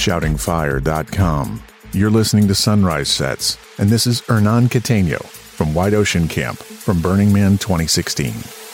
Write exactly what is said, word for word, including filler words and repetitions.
shouting fire dot com. You're listening to Sunrise Sets, and this is Hernan Cateno from White Ocean Camp from Burning Man twenty sixteen.